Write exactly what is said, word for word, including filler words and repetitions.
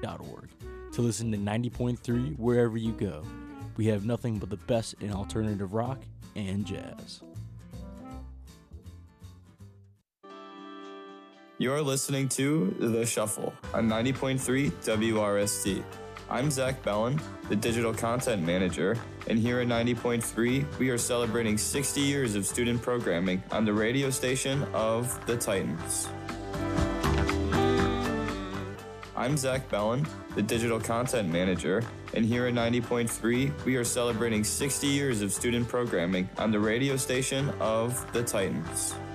dot org to listen to ninety point three wherever you go. We have nothing but the best in alternative rock and jazz. You're listening to The Shuffle on ninety point three W R S T. I'm Zach Bellin, the Digital Content Manager, and here at ninety point three, we are celebrating sixty years of student programming on the radio station of the Titans. I'm Zach Bellin, the Digital Content Manager, and here at ninety point three, we are celebrating sixty years of student programming on the radio station of the Titans.